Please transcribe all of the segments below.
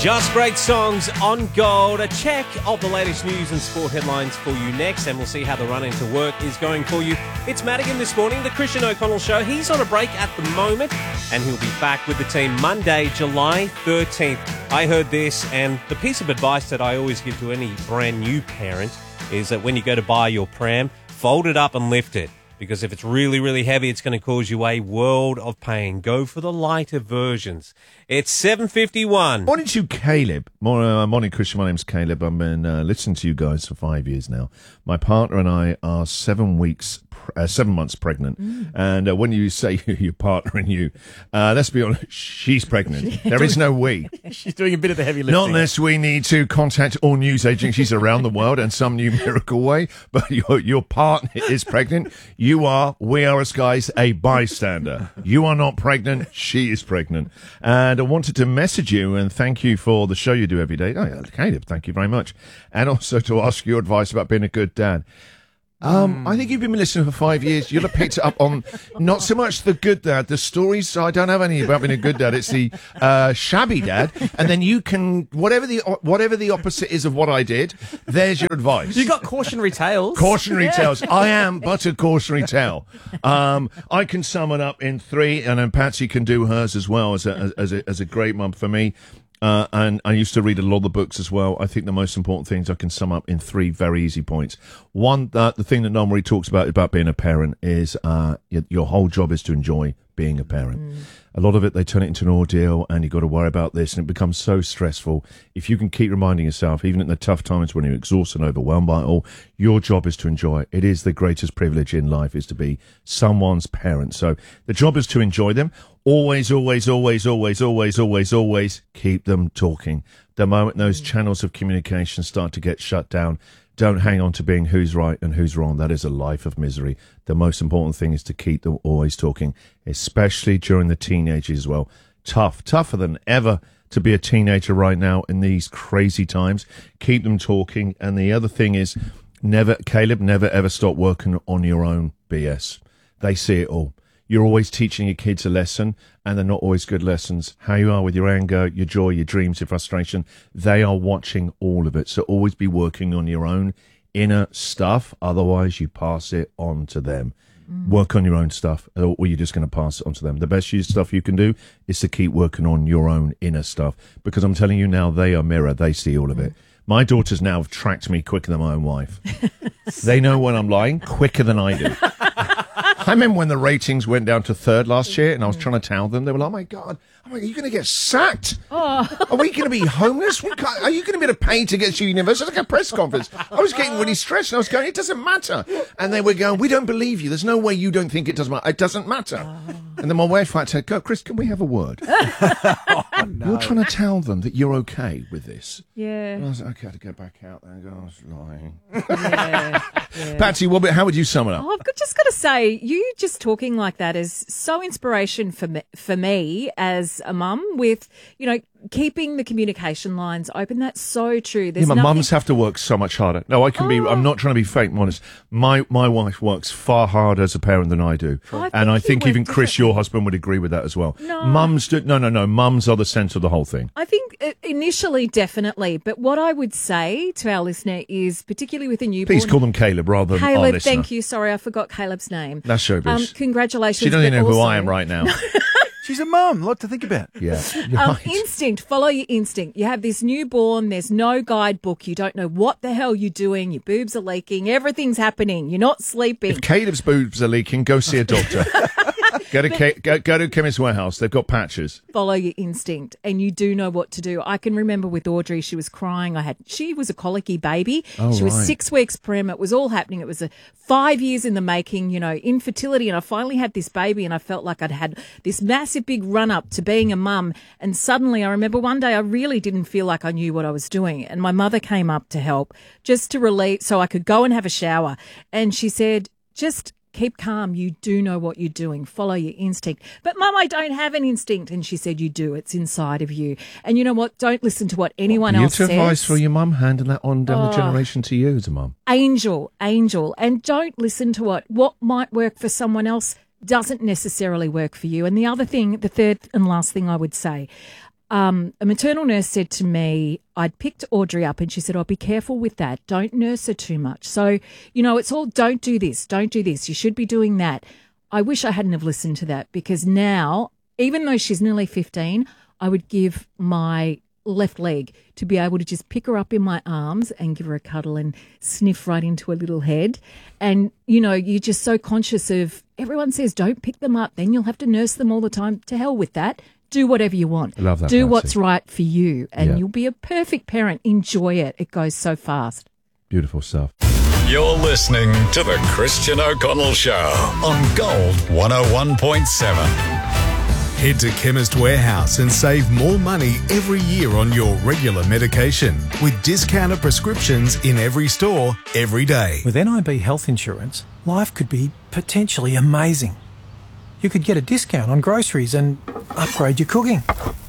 Just great songs on Gold. A check of the latest news and sport headlines for you next, and we'll see how the run into work is going for you. It's Madigan this morning, the Christian O'Connell Show. He's on a break at the moment, and he'll be back with the team Monday, July 13th. I heard this, and the piece of advice that I always give to any brand new parent is that when you go to buy your pram, fold it up and lift it. Because if it's really, really heavy, it's going to cause you a world of pain. Go for the lighter versions. It's 7:51. Morning to you, Caleb. Morning, Christian. My name's Caleb. I've been listening to you guys for 5 years now. My partner and I are 7 months pregnant. And when you say your partner and you, let's be honest, she's pregnant. There is no we. She's doing a bit of the heavy lifting. Not unless we need to contact all news agencies around the world in some new miracle way. But your partner is pregnant. We are as guys, a bystander. You are not pregnant. She is pregnant. And I wanted to message you and thank you for the show you do every day. Oh, yeah, Caleb, thank you very much. And also to ask your advice about being a good dad. I think you've been listening for 5 years. You'll have picked it up on not so much the good dad, the stories. I don't have any about being a good dad. It's the shabby dad, and then you can whatever the opposite is of what I did. There's your advice. You got cautionary tales. Cautionary tales. I am but a cautionary tale. I can sum it up in three, and then Patsy can do hers as well as a great mum for me. And I used to read a lot of the books as well. I think the most important things I can sum up in three very easy points. One, the thing that no one really talks about being a parent is your whole job is to enjoy being a parent. A lot of it, they turn it into an ordeal and you've got to worry about this and it becomes so stressful. If you can keep reminding yourself, even in the tough times when you're exhausted and overwhelmed by it all, your job is to enjoy it. It is the greatest privilege in life is to be someone's parent. So the job is to enjoy them. Always, always, always, always, always, always, always keep them talking. The moment those channels of communication start to get shut down, don't hang on to being who's right and who's wrong. That is a life of misery. The most important thing is to keep them always talking, especially during the teenagers as well. Tougher than ever to be a teenager right now in these crazy times. Keep them talking. And the other thing is, never ever stop working on your own BS. They see it all. You're always teaching your kids a lesson, and they're not always good lessons. How you are with your anger, your joy, your dreams, your frustration, they are watching all of it. So always be working on your own inner stuff. Otherwise, you pass it on to them. Work on your own stuff, or you're just going to pass it on to them. The best stuff you can do is to keep working on your own inner stuff. Because I'm telling you now, they are mirror. They see all of it. My daughters now have tracked me quicker than my own wife. They know when I'm lying quicker than I do. I remember when the ratings went down to third last year and I was trying to tell them, they were like, oh my God, are you going to get sacked? Are we going to be homeless? Are you going to be able to pay to get to university? It's like a press conference. I was getting really stressed and I was going, it doesn't matter. And they were going, we don't believe you. There's no way you don't think it doesn't matter. It doesn't matter. And then my wife had to go, Chris, can we have a word? No. You're trying to tell them that you're okay with this. Yeah. And I was like, okay, I had to go back out there and go, I was lying. Yeah. Patsy, how would you sum it up? Oh, I've just got to say, you just talking like that is so inspiration for me as a mum with, keeping the communication lines open. That's so true. Mums have to work so much harder. No, I'm not trying to be fake, modest. My wife works far harder as a parent than I do. I think even Chris, your husband, would agree with that as well. No. Mums do. No. Mums are the centre of the whole thing. I think initially, definitely. But what I would say to our listener is, particularly with a newborn... Please call them Caleb rather than our listener. Thank you. Sorry, I forgot Caleb's name. That's showbiz. Congratulations. She doesn't even know who I am right now. She's a mum. A lot to think about. Yeah. Right. Instinct. Follow your instinct. You have this newborn. There's no guidebook. You don't know what the hell you're doing. Your boobs are leaking. Everything's happening. You're not sleeping. If Caleb's boobs are leaking, go see a doctor. Go to Chemist Warehouse. They've got patches. Follow your instinct, and you do know what to do. I can remember with Audrey, she was crying. She was a colicky baby. She was 6 weeks prem. It was all happening. It was 5 years in the making, infertility. And I finally had this baby, and I felt like I'd had this massive big run up to being a mum. And suddenly I remember one day I really didn't feel like I knew what I was doing. And my mother came up to help just to relieve so I could go and have a shower. And she said, just keep calm. You do know what you're doing. Follow your instinct. But Mum, I don't have an instinct. And she said, you do. It's inside of you. And you know what? Don't listen to what anyone else says. Advice for your mum, handing that on down the generation to you as a mum. Angel. And don't listen to what might work for someone else doesn't necessarily work for you. And the other thing, the third and last thing I would say, a maternal nurse said to me, I'd picked Audrey up and she said, be careful with that. Don't nurse her too much. So, it's all don't do this. Don't do this. You should be doing that. I wish I hadn't have listened to that, because now, even though she's nearly 15, I would give my left leg to be able to just pick her up in my arms and give her a cuddle and sniff right into her little head. And, you're just so conscious of, everyone says don't pick them up, then you'll have to nurse them all the time. To hell with that. Do whatever you want. I love that. Do Patsy. what's right for you, and you'll be a perfect parent. Enjoy it. It goes so fast. Beautiful stuff. You're listening to the Christian O'Connell Show on Gold 101.7. Head to Chemist Warehouse and save more money every year on your regular medication with discounted prescriptions in every store, every day. With NIB health insurance, life could be potentially amazing. You could get a discount on groceries and upgrade your cooking.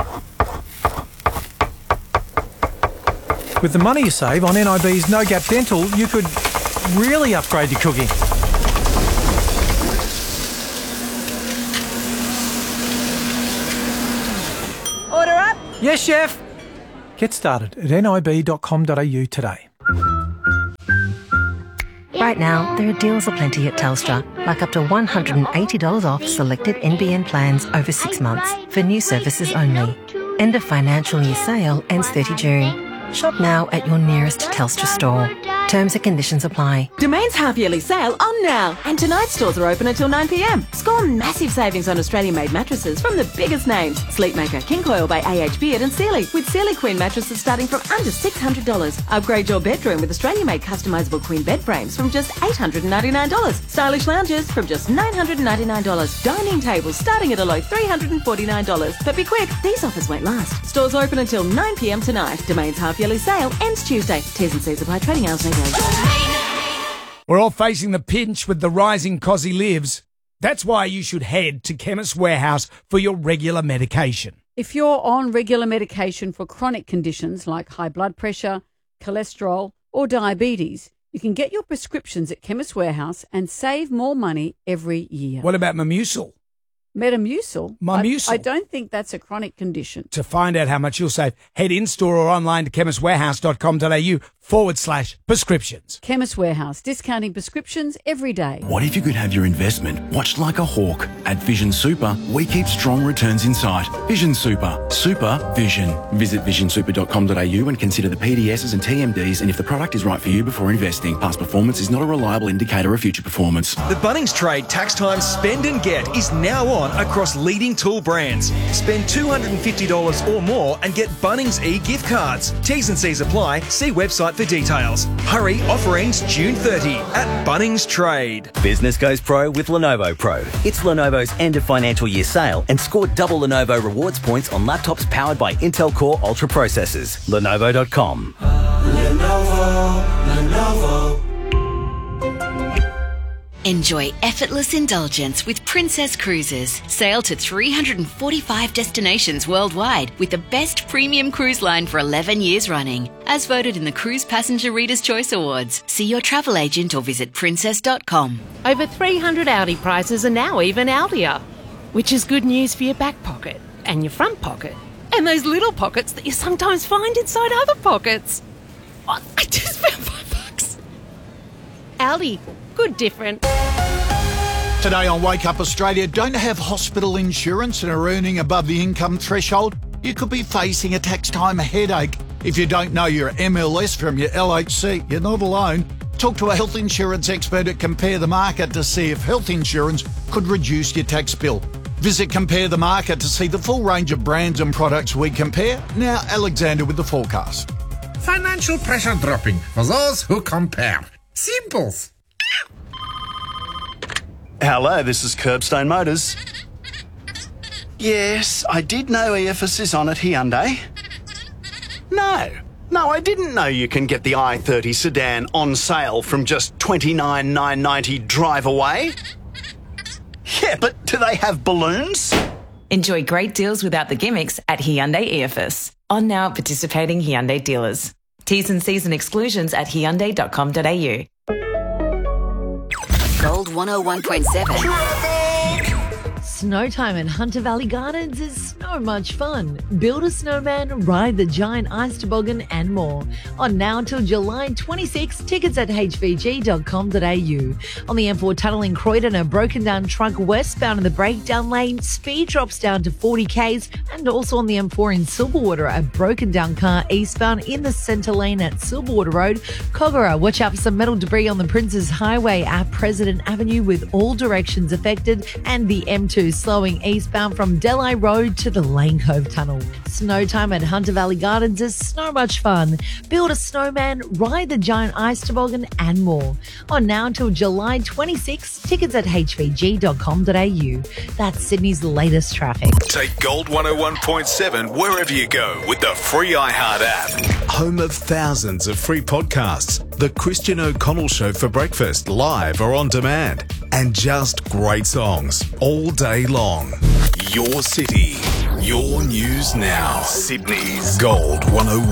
With the money you save on NIB's No Gap Dental, you could really upgrade your cooking. Order up. Yes, chef. Get started at nib.com.au today. Right now, there are deals aplenty at Telstra, like up to $180 off selected NBN plans over 6 months for new services only. End of financial year sale ends 30 June. Shop now at your nearest Telstra store. Terms and conditions apply. Domain's half-yearly sale on now. And tonight's stores are open until 9 p.m. Score massive savings on Australian-made mattresses from the biggest names. Sleepmaker, King Coil by AH Beard and Sealy. With Sealy Queen mattresses starting from under $600. Upgrade your bedroom with Australian-made customisable Queen bed frames from just $899. Stylish lounges from just $999. Dining tables starting at a low $349. But be quick, these offers won't last. Stores open until 9 p.m. tonight. Domain's half-yearly sale ends Tuesday. T's and C's apply. Trading hours may vary. We're all facing the pinch with the rising cost of lives. That's why you should head to Chemist Warehouse for your regular medication. If you're on regular medication for chronic conditions like high blood pressure, cholesterol, or diabetes, you can get your prescriptions at Chemist Warehouse and save more money every year. What about Metamucil? Metamucil? Metamucil. I don't think that's a chronic condition. To find out how much you'll save, head in-store or online to chemistwarehouse.com.au/prescriptions. Chemist Warehouse, discounting prescriptions every day. What if you could have your investment watched like a hawk? At Vision Super, we keep strong returns in sight. Vision Super. Super Vision. Visit visionsuper.com.au and consider the PDSs and TMDs and if the product is right for you before investing. Past performance is not a reliable indicator of future performance. The Bunnings Trade Tax Time Spend and Get is now on across leading tool brands. Spend $250 or more and get Bunnings e-gift cards. T's and C's apply. See website for details. Hurry, offer ends June 30 at Bunnings Trade. Business goes pro with Lenovo Pro. It's Lenovo's end of financial year sale and score double Lenovo rewards points on laptops powered by Intel Core Ultra processors. Lenovo.com. Lenovo. Enjoy effortless indulgence with Princess Cruises. Sail to 345 destinations worldwide with the best premium cruise line for 11 years running. As voted in the Cruise Passenger Reader's Choice Awards. See your travel agent or visit princess.com. Over 300 Audi prizes are now even Audier, which is good news for your back pocket and your front pocket and those little pockets that you sometimes find inside other pockets. Oh, I just found $5. Audi. Good different. Today on Wake Up Australia, don't have hospital insurance and are earning above the income threshold? You could be facing a tax time headache. If you don't know your MLS from your LHC, you're not alone. Talk to a health insurance expert at Compare the Market to see if health insurance could reduce your tax bill. Visit Compare the Market to see the full range of brands and products we compare. Now, Alexander with the forecast. Financial pressure dropping for those who compare. Simples. Hello, this is Curbstone Motors. Yes, I did know EFS is on at Hyundai. No, I didn't know you can get the i30 sedan on sale from just $29,990 drive away. Yeah, but do they have balloons? Enjoy great deals without the gimmicks at Hyundai EFS. On now at participating Hyundai dealers. T's and C's and exclusions at hyundai.com.au. Gold 101.7. Snowtime at Hunter Valley Gardens is so much fun. Build a snowman, ride the giant ice toboggan and more. On now until July 26, tickets at hvg.com.au. On the M4 tunnel in Croydon, a broken down truck westbound in the breakdown lane, speed drops down to 40 k's, and also on the M4 in Silverwater, a broken down car eastbound in the centre lane at Silverwater Road. Kogarah, watch out for some metal debris on the Princes Highway at President Avenue with all directions affected, and the M2 slowing eastbound from Delhi Road to the Lane Cove Tunnel. Snowtime at Hunter Valley Gardens is so much fun. Build a snowman, ride the giant ice toboggan and more. On now until July 26, tickets at hvg.com.au. That's Sydney's latest traffic. Take Gold 101.7 wherever you go with the free iHeart app. Home of thousands of free podcasts. The Christian O'Connell Show for breakfast, live or on demand. And just great songs all day long. Your city, your news now. Sydney's Gold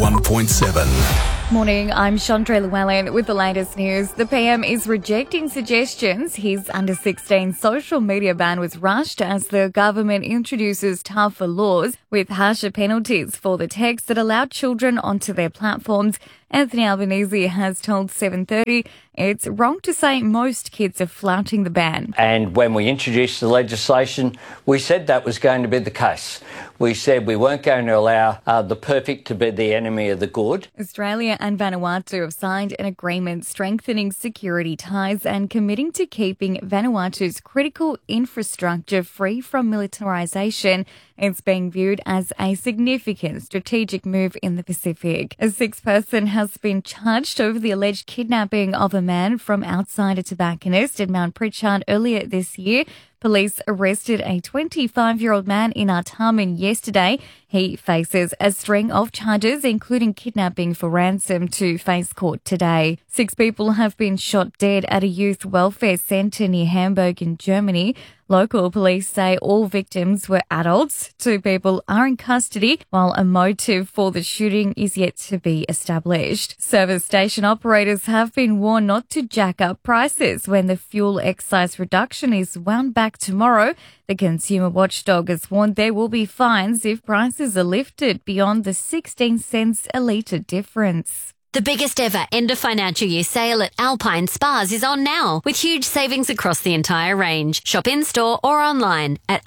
101.7. Morning, I'm Chandra Llewellyn with the latest news. The PM is rejecting suggestions his under-16 social media ban was rushed as the government introduces tougher laws with harsher penalties for the texts that allow children onto their platforms. Anthony Albanese has told 7:30 it's wrong to say most kids are flouting the ban. And when we introduced the legislation, we said that was going to be the case. We said we weren't going to allow the perfect to be the enemy of the good. Australia and Vanuatu have signed an agreement strengthening security ties and committing to keeping Vanuatu's critical infrastructure free from militarisation. It's being viewed as a significant strategic move in the Pacific. A sixth person has been charged over the alleged kidnapping of a man from outside a tobacconist in Mount Pritchard earlier this year. Police arrested a 25-year-old man in Artarmon yesterday. He faces a string of charges, including kidnapping for ransom, to face court today. 6 people have been shot dead at a youth welfare centre near Hamburg in Germany. Local police say all victims were adults. 2 people are in custody, while a motive for the shooting is yet to be established. Service station operators have been warned not to jack up prices when the fuel excise reduction is wound back tomorrow. The consumer watchdog has warned there will be fines if prices are lifted beyond the 16 cents a litre difference. The biggest ever end of financial year sale at Alpine Spas is on now, with huge savings across the entire range. Shop in-store or online at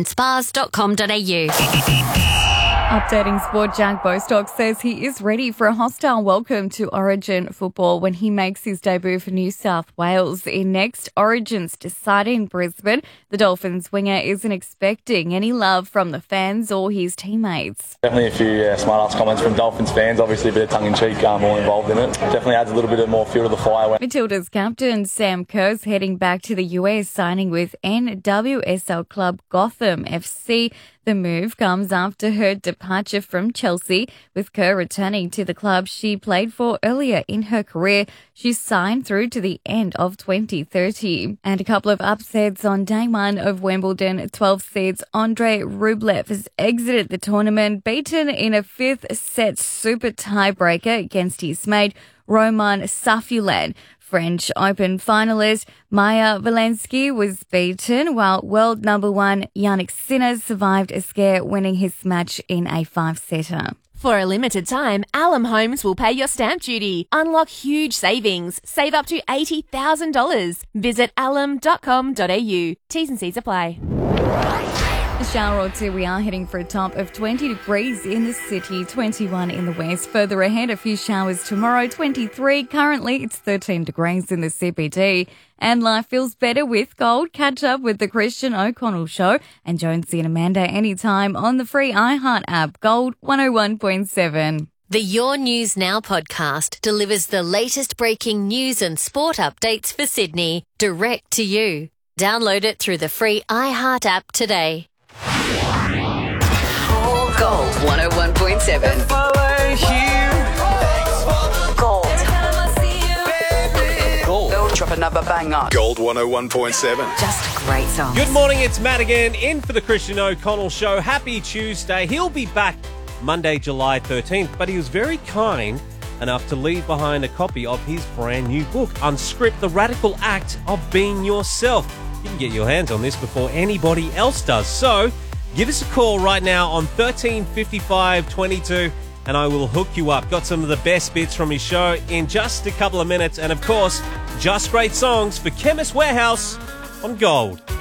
alpinespas.com.au. Updating sport, Jack Bostock says he is ready for a hostile welcome to Origin football when he makes his debut for New South Wales in next Origin's deciding Brisbane. The Dolphins winger isn't expecting any love from the fans or his teammates. Definitely a few smart-ass comments from Dolphins fans, obviously a bit of tongue-in-cheek all involved in it. Definitely adds a little bit more fuel to the fire. Matilda's captain Sam Kerr's heading back to the US, signing with NWSL club Gotham FC. The move comes after her departure from Chelsea, with Kerr returning to the club she played for earlier in her career. She's signed through to the end of 2030. And a couple of upsets on day one of Wimbledon. 12 seeds Andrei Rublev has exited the tournament, beaten in a 5th set super tiebreaker against his mate Roman Safulan. French Open finalist Maya Valensky was beaten, while world number 1 Yannick Sinner survived a scare, winning his match in a 5-setter. For a limited time, Alum Homes will pay your stamp duty. Unlock huge savings. Save up to $80,000. Visit alum.com.au. T's and C's apply. A shower or two, we are heading for a top of 20 degrees in the city, 21 in the west. Further ahead, a few showers tomorrow, 23. Currently, it's 13 degrees in the CBD. And life feels better with Gold. Catch up with the Christian O'Connell Show and Jonesy and Amanda anytime on the free iHeart app. Gold 101.7. The Your News Now podcast delivers the latest breaking news and sport updates for Sydney, direct to you. Download it through the free iHeart app today. Gold 101.7. Gold. Drop another banger. Gold 101.7. Just a great song. Good morning, it's Matt again, in for the Christian O'Connell Show. Happy Tuesday. He'll be back Monday, July 13th, but he was very kind enough to leave behind a copy of his brand new book, Unscript, The Radical Act of Being Yourself. You can get your hands on this before anybody else does. So give us a call right now on 13 55 22 and I will hook you up. Got some of the best bits from his show in just a couple of minutes. And of course, just great songs for Chemist Warehouse on Gold.